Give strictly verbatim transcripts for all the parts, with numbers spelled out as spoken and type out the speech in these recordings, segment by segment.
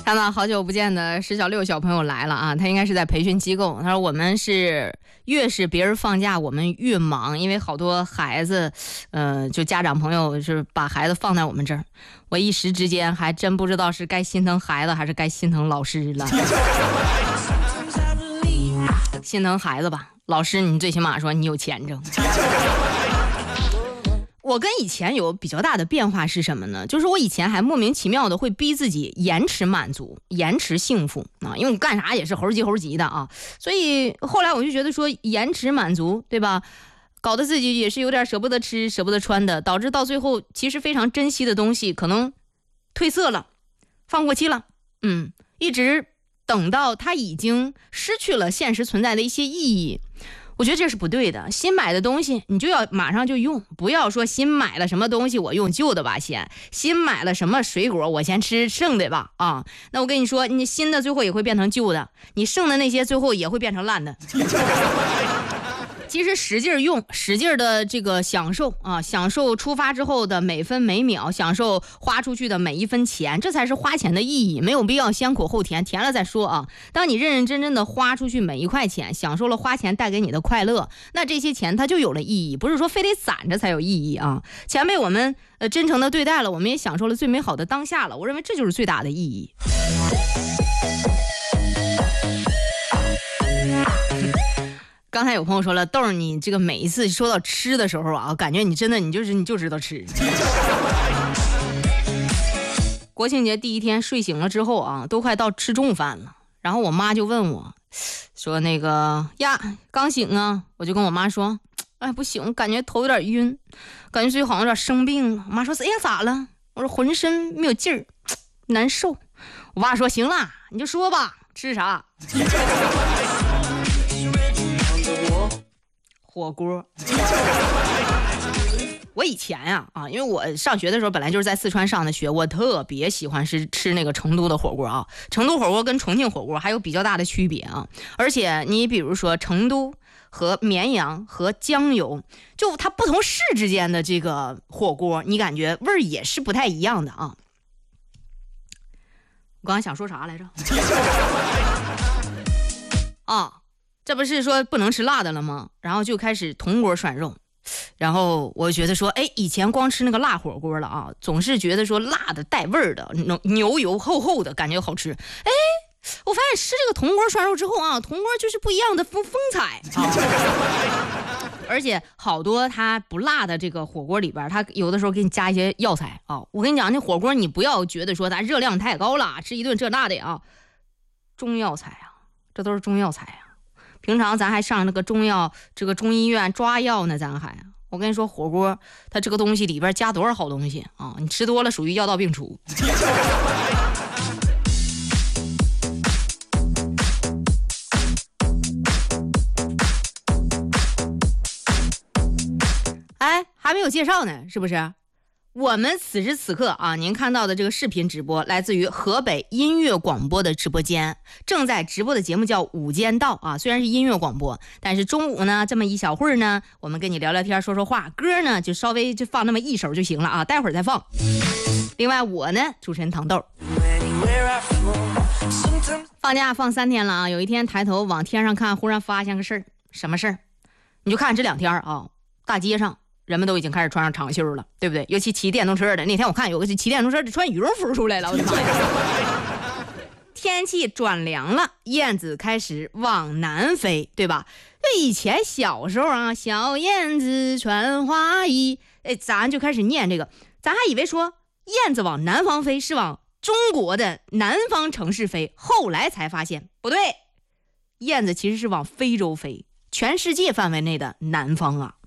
看到好久不见的石小六小朋友来了啊，他应该是在培训机构。他说我们是越是别人放假我们越忙，因为好多孩子呃，就家长朋友是把孩子放在我们这儿，我一时之间还真不知道是该心疼孩子还是该心疼老师了。心疼孩子吧，老师你最起码说你有钱挣。我跟以前有比较大的变化是什么呢？就是我以前还莫名其妙的会逼自己延迟满足，延迟幸福啊，因为我干啥也是猴急猴急的啊，所以后来我就觉得说延迟满足，对吧？搞得自己也是有点舍不得吃舍不得穿的，导致到最后其实非常珍惜的东西可能褪色了，放过期了，嗯，一直等到它已经失去了现实存在的一些意义。我觉得这是不对的，新买的东西你就要马上就用，不要说新买了什么东西我用旧的吧先，新买了什么水果我先吃剩的吧啊，那我跟你说，你新的最后也会变成旧的，你剩的那些最后也会变成烂的。其实使劲用，使劲的这个享受啊，享受出发之后的每分每秒，享受花出去的每一分钱，这才是花钱的意义，没有必要先苦后甜，甜了再说啊。当你认认真真的花出去每一块钱，享受了花钱带给你的快乐，那这些钱它就有了意义，不是说非得攒着才有意义啊。钱被我们呃真诚的对待了，我们也享受了最美好的当下了，我认为这就是最大的意义。刚才有朋友说了，豆儿你这个每一次说到吃的时候啊，感觉你真的你就是你就知道吃。国庆节第一天睡醒了之后啊，都快到吃中午饭了，然后我妈就问我说那个呀刚醒啊，我就跟我妈说哎不行，感觉头有点晕，感觉自己好像有点生病了。我妈说哎呀咋了？我说浑身没有劲儿，难受。我爸说行了你就说吧，吃啥？火锅。我以前呀 啊, 啊，因为我上学的时候本来就是在四川上的学，我特别喜欢是吃那个成都的火锅啊。成都火锅跟重庆火锅还有比较大的区别啊，而且你比如说成都和绵阳和江油，就它不同市之间的这个火锅，你感觉味儿也是不太一样的啊。我刚才想说啥来着？啊。这不是说不能吃辣的了吗？然后就开始铜锅涮肉，然后我觉得说哎，以前光吃那个辣火锅了啊，总是觉得说辣的带味儿的牛油厚厚的感觉好吃。哎，我发现吃这个铜锅涮肉之后啊，铜锅就是不一样的风风采啊。而且好多它不辣的这个火锅里边，它有的时候给你加一些药材啊。我跟你讲，那火锅你不要觉得说它热量太高了，吃一顿这那的啊，中药材啊，这都是中药材啊。平常咱还上那个中药这个中医院抓药呢，咱还我跟你说火锅它这个东西里边加多少好东西啊，你吃多了属于药到病除。哎，还没有介绍呢，是不是？我们此时此刻啊，您看到的这个视频直播来自于河北音乐广播的直播间，正在直播的节目叫午间道啊，虽然是音乐广播，但是中午呢这么一小会儿呢，我们跟你聊聊天说说话，歌呢就稍微就放那么一首就行了啊，待会儿再放。另外我呢主持人糖豆，放假放三天了啊，有一天抬头往天上看，忽然发现个事儿，什么事儿？你就看这两天啊，大街上人们都已经开始穿上长袖了，对不对？尤其骑电动车的，那天我看有个骑电动车穿羽绒服出来了，我的妈呀！天气转凉了，燕子开始往南飞，对吧？以前小时候啊，小燕子穿花衣，哎，咱就开始念这个，咱还以为说燕子往南方飞是往中国的南方城市飞，后来才发现不对，燕子其实是往非洲飞，全世界范围内的南方啊。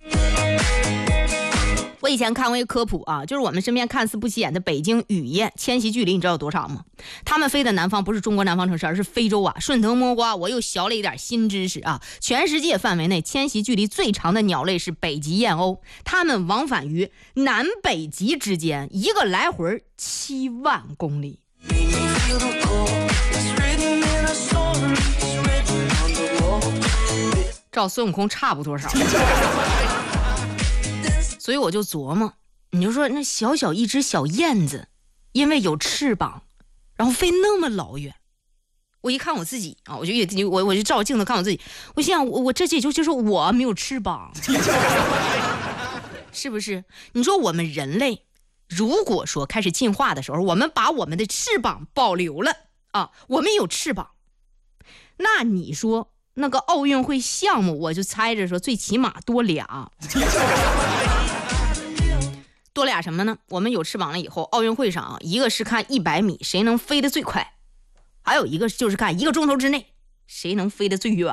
我以前看过一个科普啊，就是我们身边看似不起眼的北京雨燕，迁徙距离你知道有多长吗？他们飞的南方不是中国南方城市，而是非洲啊！顺藤摸瓜，我又学了一点新知识啊！全世界范围内迁徙距离最长的鸟类是北极燕鸥，它们往返于南北极之间，一个来回七万公里。照孙悟空差不多少。所以我就琢磨，你就说那小小一只小燕子，因为有翅膀， 然后飞那么老远。我一看我自己啊，我就也我我就照镜子看我自己，我想我我这也就就是我没有翅膀，是不是？你说我们人类如果说开始进化的时候，我们把我们的翅膀保留了啊，我们有翅膀，那你说那个奥运会项目，我就猜着说最起码多俩。多俩什么呢？我们有翅膀了以后，奥运会上啊，一个是看一百米谁能飞得最快，还有一个就是看一个钟头之内谁能飞得最远。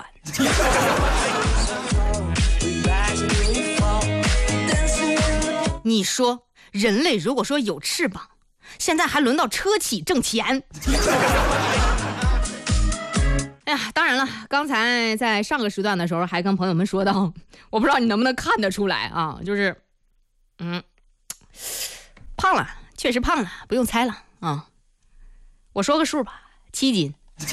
你说人类如果说有翅膀，现在还轮到车企挣钱。哎呀，当然了，刚才在上个时段的时候还跟朋友们说到，我不知道你能不能看得出来啊，就是嗯胖了，确实胖了，不用猜了啊。我说个数吧，七斤。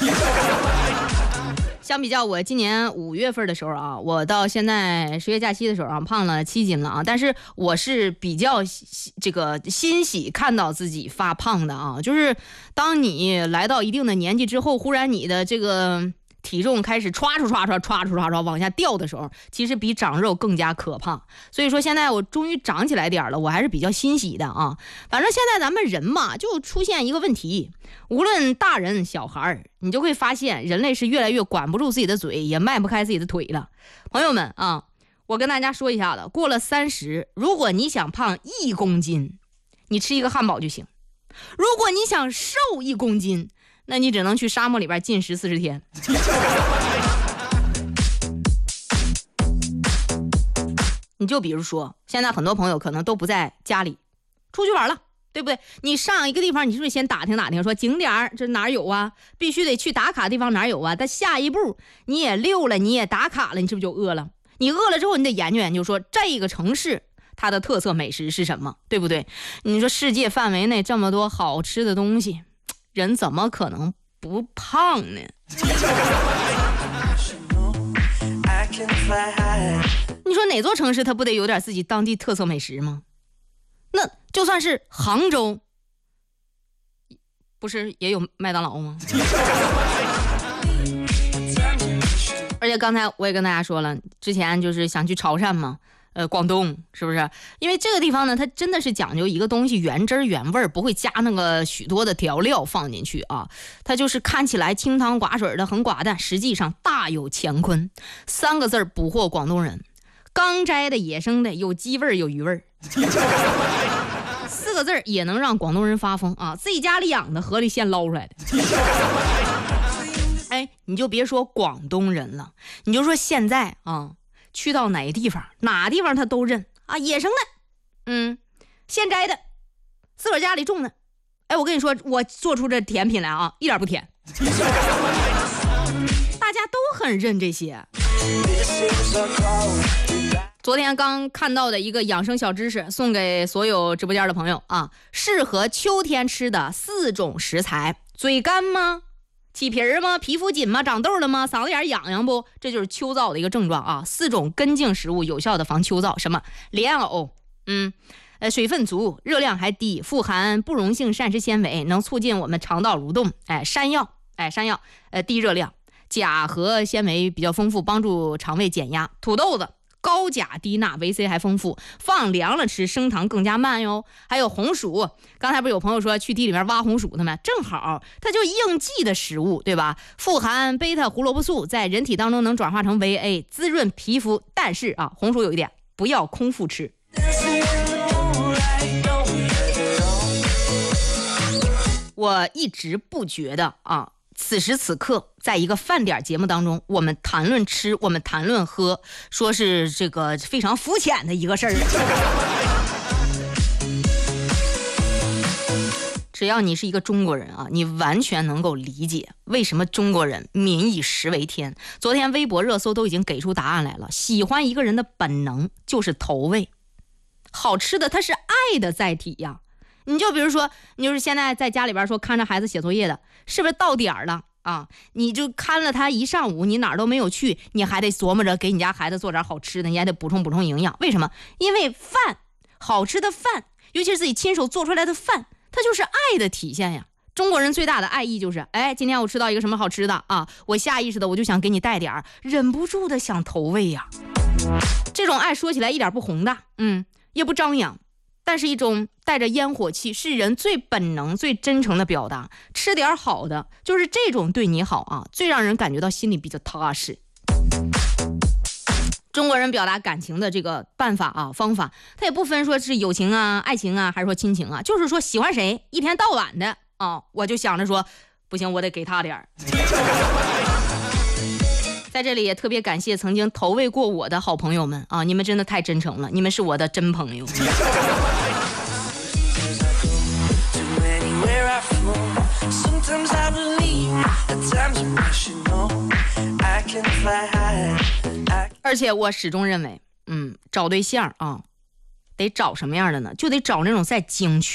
相比较我今年五月份的时候啊，我到现在十月假期的时候啊，胖了七斤了啊。但是我是比较这个欣喜看到自己发胖的啊，就是当你来到一定的年纪之后，忽然你的这个体重开始歘唰唰唰唰唰唰唰往下掉的时候，其实比长肉更加可怕。所以说现在我终于长起来点了，我还是比较欣喜的啊。反正现在咱们人嘛，就出现一个问题，无论大人小孩，你就会发现人类是越来越管不住自己的嘴，也迈不开自己的腿了。朋友们啊，我跟大家说一下子，过了三十，如果你想胖一公斤，你吃一个汉堡就行；如果你想瘦一公斤，那你只能去沙漠里边禁食四十天。你就比如说，现在很多朋友可能都不在家里，出去玩了，对不对？你上一个地方，你是不是先打听打听，说景点这哪儿有啊？必须得去打卡的地方哪儿有啊？但下一步你也溜了，你也打卡了，你是不是就饿了？你饿了之后，你得研究研究，说这个城市它的特色美食是什么，对不对？你说世界范围内这么多好吃的东西，人怎么可能不胖呢？你说哪座城市它不得有点自己当地特色美食吗？那就算是杭州，不是也有麦当劳吗？而且刚才我也跟大家说了，之前就是想去潮汕嘛，呃，广东是不是？因为这个地方呢，它真的是讲究一个东西原汁原味，不会加那个许多的调料放进去啊。它就是看起来清汤寡水的，很寡淡，实际上大有乾坤。三个字捕获广东人，刚摘的野生的，有鸡味有鱼味。四个字也能让广东人发疯啊！自己家里养的，河里现捞出来的。哎，你就别说广东人了，你就说现在啊。去到哪地方哪地方他都认啊，野生的，嗯，现摘的，自个儿家里种的。哎，我跟你说，我做出这甜品来啊，一点不甜。大家都很认这些。昨天刚看到的一个养生小知识，送给所有直播间的朋友啊，适合秋天吃的四种食材。嘴干吗？起皮儿吗？皮肤紧吗？长痘了吗？嗓子眼痒痒不？这就是秋燥的一个症状啊！四种根茎食物有效的防秋燥，什么莲藕，嗯，呃，水分足，热量还低，富含不溶性膳食纤维，能促进我们肠道蠕动。哎，山药，哎，山药，呃，低热量，钾和纤维比较丰富，帮助肠胃减压。土豆子。高钾低钠，维 C 还丰富，放凉了吃，升糖更加慢哟。还有红薯，刚才不是有朋友说去地里面挖红薯的吗？正好，它就应季的食物，对吧？富含贝塔胡萝卜素，在人体当中能转化成维 A， 滋润皮肤。但是啊，红薯有一点，不要空腹吃。我一直不觉得啊。此时此刻，在一个饭点节目当中，我们谈论吃，我们谈论喝，说是这个非常肤浅的一个事儿。只要你是一个中国人啊，你完全能够理解为什么中国人民以食为天。昨天微博热搜都已经给出答案来了，喜欢一个人的本能就是投喂，好吃的它是爱的载体呀。你就比如说，你就是现在在家里边说看着孩子写作业的，是不是到点儿了啊？你就看了他一上午，你哪儿都没有去，你还得琢磨着给你家孩子做点好吃的，你还得补充补充营养。为什么？因为饭，好吃的饭，尤其是自己亲手做出来的饭，它就是爱的体现呀。 中国人最大的爱意就是，哎，今天我吃到一个什么好吃的啊，我下意识的我就想给你带点儿，忍不住的想投喂呀。这种爱说起来一点不宏大，嗯，也不张扬，但是一种带着烟火气，是人最本能、最真诚的表达。吃点好的，就是这种对你好啊，最让人感觉到心里比较踏实。中国人表达感情的这个办法啊方法，他也不分说是友情啊、爱情啊，还是说亲情啊，就是说喜欢谁，一天到晚的啊，我就想着说，不行，我得给他点儿。在这里也特别感谢曾经投喂过我的好朋友们啊，你们真的太真诚了，你们是我的真朋友。而且我始终认为，嗯，找对象啊，得找什么样的呢？就得找那种在景区